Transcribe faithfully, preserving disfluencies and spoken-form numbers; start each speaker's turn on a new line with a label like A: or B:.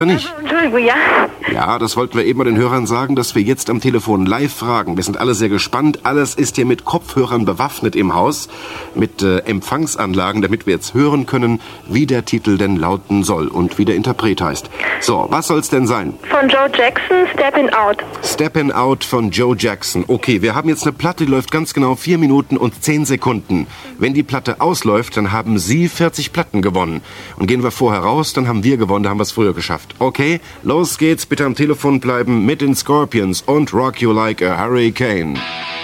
A: Nicht?
B: Entschuldigung, ja.
A: Ja, das wollten wir eben mal den Hörern sagen, dass wir jetzt am Telefon live fragen. Wir sind alle sehr gespannt. Alles ist hier mit Kopfhörern bewaffnet im Haus, mit äh, Empfangsanlagen, damit wir jetzt hören können, wie der Titel denn lauten soll und wie der Interpret heißt. So, was soll's denn sein?
B: Von Joe Jackson, Steppin' Out.
A: Steppin' Out von Joe Jackson. Okay, wir haben jetzt eine Platte, die läuft ganz genau vier Minuten und zehn Sekunden. Wenn die Platte ausläuft, dann haben Sie vierzig Platten gewonnen. Und gehen wir vorher raus, dann haben wir gewonnen, da haben wir es früher geschafft. Okay, los geht's, bitte am Telefon bleiben mit den Scorpions und Rock You Like a Hurricane.